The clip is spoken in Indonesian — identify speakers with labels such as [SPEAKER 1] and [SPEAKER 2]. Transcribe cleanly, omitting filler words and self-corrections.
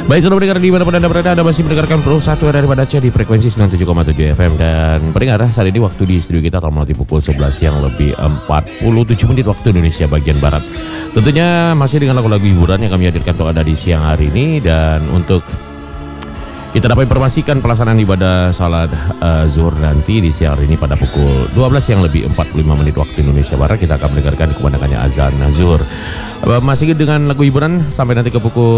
[SPEAKER 1] Baik, sudah mendengar di manapun Anda berada, Anda masih mendengarkan Pro 1 daripada Aceh di frekuensi 97,7 FM. Dan pendengar, saat ini waktu di studio kita telah melewati pukul 11 yang lebih 47 menit waktu Indonesia bagian Barat. Tentunya masih dengan lagu-lagu hiburan yang kami hadirkan untuk Anda di siang hari ini. Dan untuk kita dapat informasikan pelaksanaan ibadah salat zuhur nanti di siang hari ini pada pukul 12 yang lebih 45 menit waktu Indonesia Barat. Kita akan mendengarkan kemandangannya azan zuhur. Masih dengan lagu hiburan sampai nanti ke pukul